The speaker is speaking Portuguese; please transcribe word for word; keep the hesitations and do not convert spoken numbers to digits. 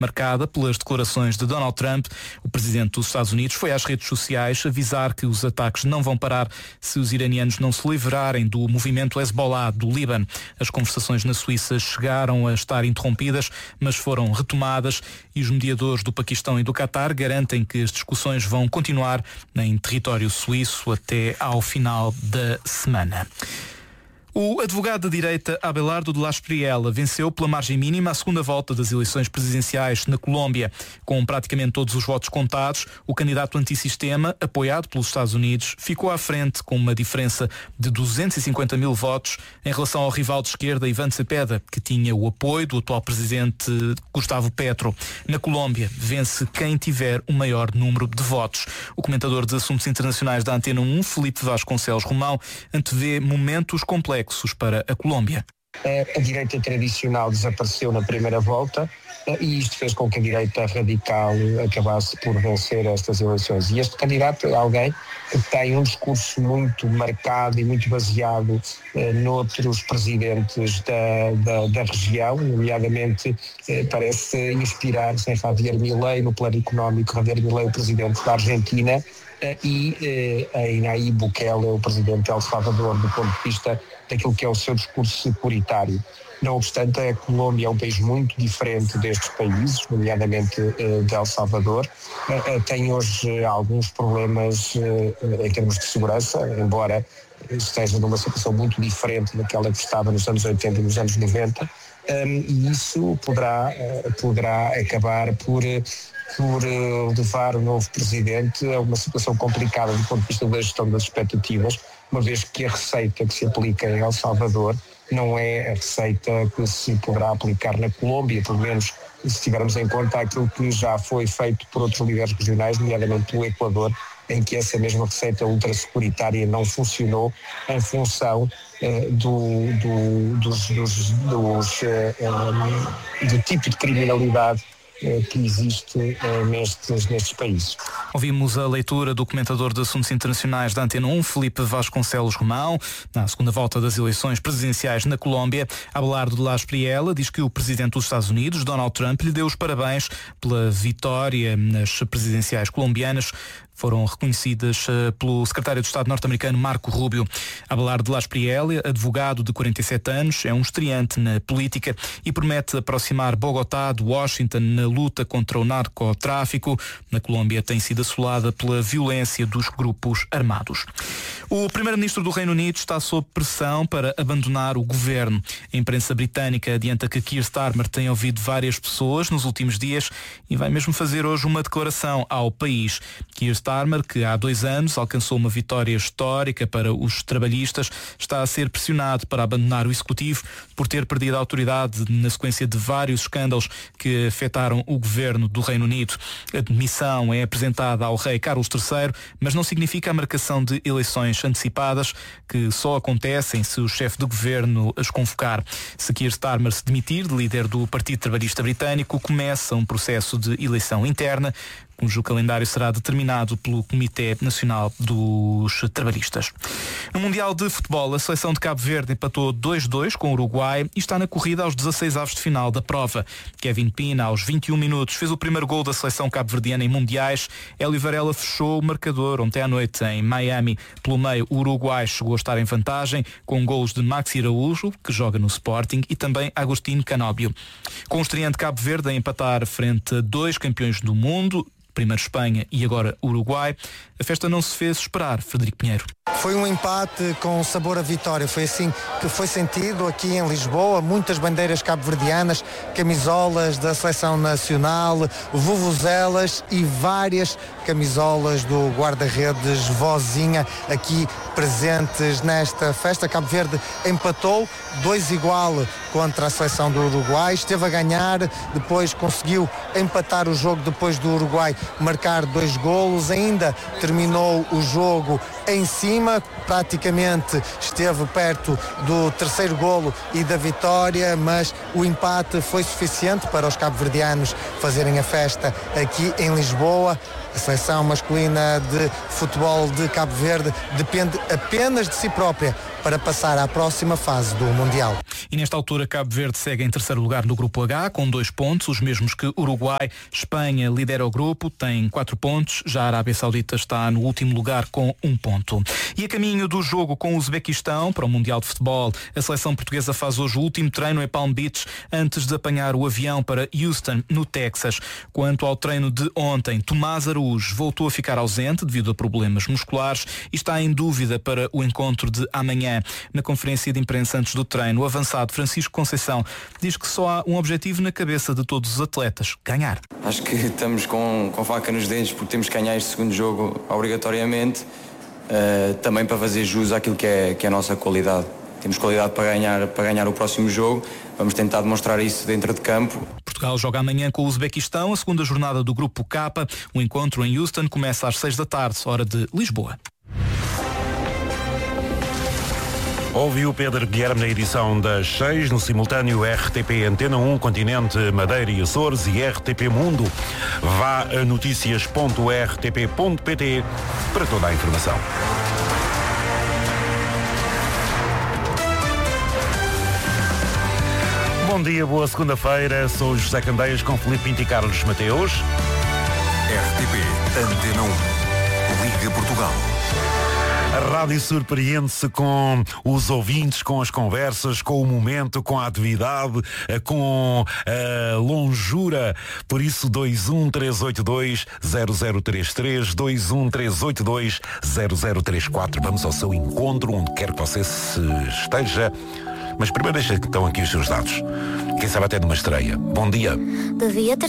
marcada pelas declarações de Donald Trump. O presidente dos Estados Unidos foi às redes sociais avisar que os ataques não vão parar se os iranianos não se livrarem do movimento Hezbollah do Líbano. As conversações na Suíça chegaram a estar interrompidas, mas foram retomadas e os mediadores do Paquistão e do Catar garantem que as discussões vão continuar em território suíço até ao final da semana. O advogado da direita Abelardo de la Espriella venceu pela margem mínima a segunda volta das eleições presidenciais na Colômbia. Com praticamente todos os votos contados, o candidato antissistema, apoiado pelos Estados Unidos, ficou à frente com uma diferença de duzentos e cinquenta mil votos em relação ao rival de esquerda Iván Cepeda, que tinha o apoio do atual presidente Gustavo Petro. Na Colômbia, vence quem tiver o maior número de votos. O comentador de assuntos internacionais da Antena um, Felipe Vasconcelos Romão, antevê momentos complexos para a Colômbia. A direita tradicional desapareceu na primeira volta e isto fez com que a direita radical acabasse por vencer estas eleições. E este candidato é alguém que tem um discurso muito marcado e muito baseado eh, noutros presidentes da, da, da região, nomeadamente eh, parece inspirar-se em Javier Milei no plano económico, Javier Milei, o presidente da Argentina, eh, e eh, em Nayib Bukele, o presidente de El Salvador, do ponto de vista daquilo que é o seu discurso securitário. Não obstante, a Colômbia é um país muito diferente destes países, nomeadamente uh, de El Salvador. Uh, uh, tem hoje alguns problemas uh, em termos de segurança, embora esteja numa situação muito diferente daquela que estava nos anos oitenta e nos anos noventa. Um, e isso poderá, uh, poderá acabar por... Uh, por uh, levar o novo presidente a uma situação complicada do ponto de vista da gestão das expectativas, uma vez que a receita que se aplica em El Salvador não é a receita que se poderá aplicar na Colômbia, pelo menos se tivermos em conta aquilo que já foi feito por outros líderes regionais, nomeadamente o Equador, em que essa mesma receita ultrasecuritária não funcionou em função uh, do, do, dos, dos, dos, uh, um, do tipo de criminalidade que existe uh, nestes, nestes países. Ouvimos a leitura do comentador de assuntos internacionais da Antena um, Felipe Vasconcelos Romão. Na segunda volta das eleições presidenciais na Colômbia, Abelardo de la Espriella diz que o presidente dos Estados Unidos, Donald Trump, lhe deu os parabéns pela vitória nas presidenciais colombianas. Foram reconhecidas uh, pelo secretário de Estado norte-americano Marco Rubio. Abelardo de la Espriella, advogado de quarenta e sete anos, é um estreante na política e promete aproximar Bogotá de Washington na luta contra o narcotráfico. Na Colômbia tem sido assolada pela violência dos grupos armados. O primeiro-ministro do Reino Unido está sob pressão para abandonar o governo. A imprensa britânica adianta que Keir Starmer tem ouvido várias pessoas nos últimos dias e vai mesmo fazer hoje uma declaração ao país. Keir Starmer, que há dois anos alcançou uma vitória histórica para os trabalhistas, está a ser pressionado para abandonar o executivo por ter perdido a autoridade na sequência de vários escândalos que afetaram o governo do Reino Unido. A demissão é apresentada ao rei Carlos terceiro, mas não significa a marcação de eleições antecipadas, que só acontecem se o chefe do governo as convocar. Se Keir Starmer se demitir de líder do Partido Trabalhista Britânico, começa um processo de eleição interna, cujo calendário será determinado pelo Comitê Nacional dos Trabalhistas. No Mundial de Futebol, a seleção de Cabo Verde empatou dois a dois com o Uruguai e está na corrida aos dezasseis avos de final da prova. Kevin Pina, aos vinte e um minutos, fez o primeiro gol da seleção cabo-verdiana em mundiais. Hélio Varela fechou o marcador ontem à noite em Miami. Pelo meio, o Uruguai chegou a estar em vantagem com gols de Maxi Araújo, que joga no Sporting, e também Agostinho Canóbio. Com o estreante Cabo Verde a empatar frente a dois campeões do mundo, primeiro Espanha e agora Uruguai, a festa não se fez esperar. Frederico Pinheiro. Foi um empate com sabor a vitória, foi assim que foi sentido aqui em Lisboa, muitas bandeiras cabo-verdianas, camisolas da seleção nacional, vuvuzelas e várias camisolas do guarda-redes Vozinha aqui presentes nesta festa. Cabo Verde empatou dois igual contra a seleção do Uruguai, esteve a ganhar, depois conseguiu empatar o jogo depois do Uruguai marcar dois golos, ainda terminou o jogo em cima, praticamente esteve perto do terceiro golo e da vitória, mas o empate foi suficiente para os cabo-verdianos fazerem a festa aqui em Lisboa. A seleção masculina de futebol de Cabo Verde depende apenas de si própria para passar à próxima fase do Mundial. E nesta altura Cabo Verde segue em terceiro lugar no grupo H com dois pontos, os mesmos que Uruguai. Espanha lidera o grupo, tem quatro pontos, já a Arábia Saudita está no último lugar com um ponto. E a caminho do jogo com o Uzbequistão para o Mundial de Futebol, a seleção portuguesa faz hoje o último treino em Palm Beach antes de apanhar o avião para Houston, no Texas. Quanto ao treino de ontem, Tomás Araújo voltou a ficar ausente devido a problemas musculares e está em dúvida para o encontro de amanhã. Na conferência de imprensa antes do treino, o avançado Francisco Conceição diz que só há um objetivo na cabeça de todos os atletas: ganhar. Acho que estamos com, com faca nos dentes porque temos que ganhar este segundo jogo obrigatoriamente, uh, também para fazer jus àquilo que é, que é a nossa qualidade. Temos qualidade para ganhar, para ganhar o próximo jogo, vamos tentar demonstrar isso dentro de campo. Portugal joga amanhã com o Uzbequistão, a segunda jornada do grupo K. O encontro em Houston começa às seis da tarde, hora de Lisboa. Ouviu Pedro Guilherme na edição das seis, no simultâneo R T P Antena um, Continente, Madeira e Açores e R T P Mundo. Vá a notícias ponto r t p ponto p t para toda a informação. Bom dia, boa segunda-feira. Sou José Candeias com Filipe Pinto e Carlos Mateus. R T P Antena um. Liga Portugal. A rádio surpreende-se com os ouvintes, com as conversas, com o momento, com a atividade, com a longura. Por isso, dois um três oito dois zero zero três três, dois um três oito dois zero zero três quatro. Vamos ao seu encontro, onde quer que você se esteja. Mas primeiro deixa que estão aqui os seus dados. Quem sabe até de uma estreia. Bom dia. Devia ter